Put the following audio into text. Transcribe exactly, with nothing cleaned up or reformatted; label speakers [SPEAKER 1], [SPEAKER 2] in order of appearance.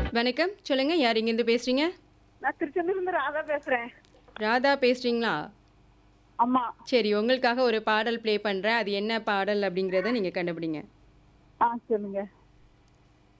[SPEAKER 1] வணக்கம். சொல்லுங்க. யார் இங்கேருந்து பேசுறீங்க?
[SPEAKER 2] நான் திருச்செந்தூர்லேருந்து ராதா பேசுறேன்.
[SPEAKER 1] ராதா பேசுறீங்களா?
[SPEAKER 2] ஆமா.
[SPEAKER 1] சரி, உங்களுக்காக ஒரு பாடல் ப்ளே பண்றேன். அது என்ன பாடல் அப்படிங்கிறத நீங்க கண்டுபிடிங்க.
[SPEAKER 2] ஆ சொல்லுங்க.